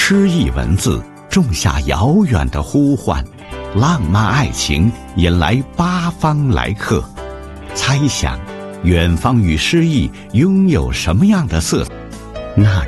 诗意文字种下遥远的呼唤，浪漫爱情引来八方来客。猜想远方与诗意拥有什么样的色彩？那